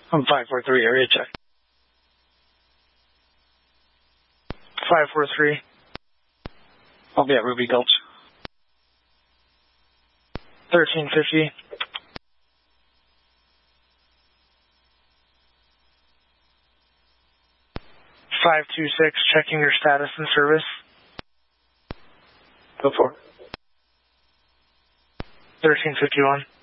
I'm 543, area check. 543. I'll be at Ruby Gulch. 1350. 526, checking your status and service. Go for it. 1351.